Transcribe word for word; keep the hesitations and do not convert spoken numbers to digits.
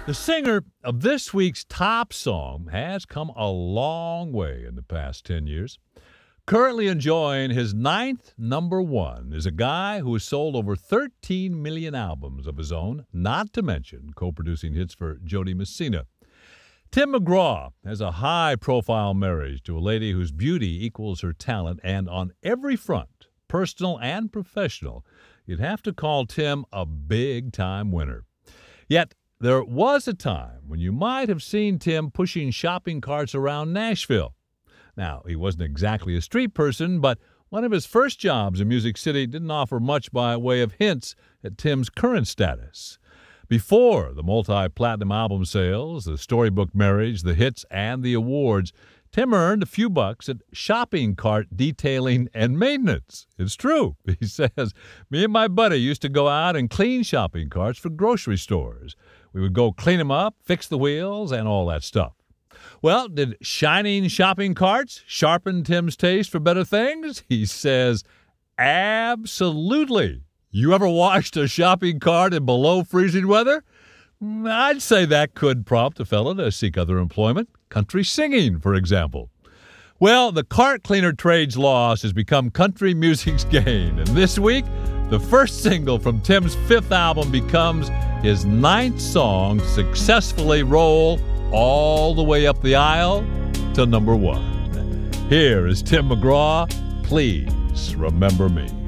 The singer of this week's top song has come a long way in the past ten years. Currently enjoying his ninth number one is a guy who has sold over thirteen million albums of his own, not to mention co-producing hits for Jody Messina. Tim McGraw has a high-profile marriage to a lady whose beauty equals her talent, and on every front, personal and professional, you'd have to call Tim a big-time winner. Yet, there was a time when you might have seen Tim pushing shopping carts around Nashville. Now, he wasn't exactly a street person, but one of his first jobs in Music City didn't offer much by way of hints at Tim's current status. Before the multi-platinum album sales, the storybook marriage, the hits, and the awards, Tim earned a few bucks at shopping cart detailing and maintenance. It's true. He says, me and my buddy used to go out and clean shopping carts for grocery stores. We would go clean them up, fix the wheels, and all that stuff. Well, did shining shopping carts sharpen Tim's taste for better things? He says, absolutely. You ever washed a shopping cart in below freezing weather? I'd say that could prompt a fella to seek other employment. Country singing, for example. Well, the cart cleaner trade's loss has become country music's gain. And this week, the first single from Tim's fifth album becomes his ninth song to successfully roll all the way up the aisle to number one. Here is Tim McGraw, Please Remember Me.